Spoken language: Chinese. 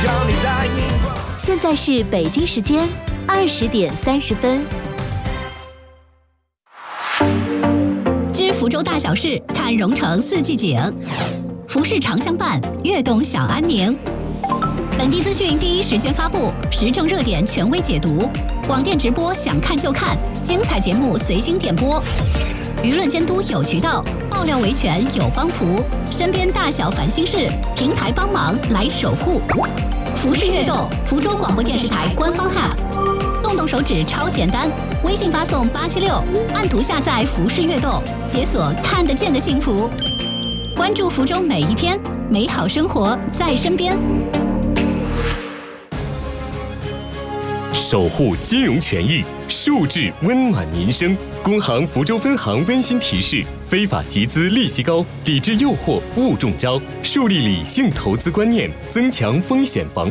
要你答应。 现在是北京时间20:30。 知福州大小事，看蓉城四季景。服饰常相伴，悦动享安宁。本地资讯第一时间发布，时政热点权威解读，广电直播想看就看，精彩节目随心点播。舆论监督有渠道，爆料维权有帮扶，身边大小烦心事，平台帮忙来守护。服饰悦动，福州广播电视台官方 App， 动动手指超简单，微信发送876，按图下载服饰悦动，解锁看得见的幸福。关注福州每一天，美好生活在身边。 守护金融权益，数字温暖民生。工行福州分行温馨提示：非法集资利息高，抵制诱惑勿中招，树立理性投资观念，增强风险防